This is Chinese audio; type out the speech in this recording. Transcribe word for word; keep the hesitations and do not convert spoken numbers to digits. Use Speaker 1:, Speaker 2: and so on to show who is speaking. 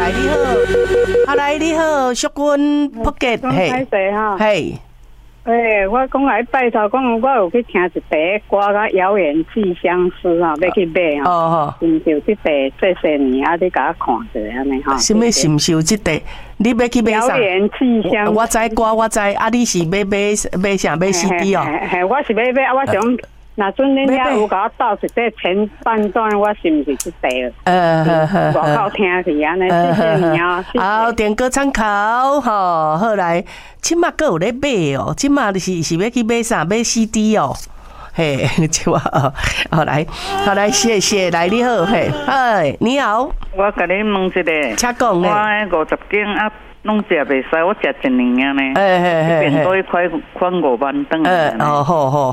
Speaker 1: 来你好，啊来你好，淑君福杰，
Speaker 2: 嘿，
Speaker 1: 嘿。
Speaker 2: 诶，我讲来拜托，讲我有去听一首歌，甲遥远寄相思啊，要去买啊。哦吼，深受这地这些年啊，你甲我看者安尼哈。
Speaker 1: 什么深受这地？你要去买啥？
Speaker 2: 遥远寄相思。
Speaker 1: 我知歌，我知。啊，你是要买买啥？买 C D 哦？
Speaker 2: 嘿，我是要买，啊，我想。那阵恁遐有甲我倒一个前半段，我是毋是即地？呃，呵呵呵，外口听去安尼，谢谢你啊！
Speaker 1: 好，点歌参考吼，好来，即马阁有咧买哦，即马是是要去买啥？买 C D 哦，嘿，就啊，好来，好来，谢谢，来你好，嘿，哎，你好，
Speaker 3: 我甲你问一个，
Speaker 1: 请讲咧，
Speaker 3: 我五十斤啊。拢食袂使，我食一年啊呢，一边都一块款五万顿。
Speaker 1: 呃，哦好好。